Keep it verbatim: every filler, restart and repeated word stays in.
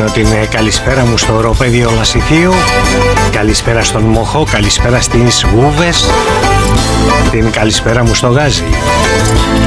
στέλνω την καλησπέρα μου στο οροπέδιο Λασιθίου, καλησπέρα στον Μοχό, καλησπέρα στις Γούβες, την καλησπέρα μου στο Γάζι.